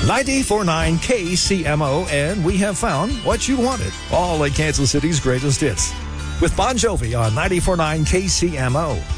94.9 KCMO, and we have found what you wanted. All of Kansas City's greatest hits. With Bon Jovi on 94.9 KCMO.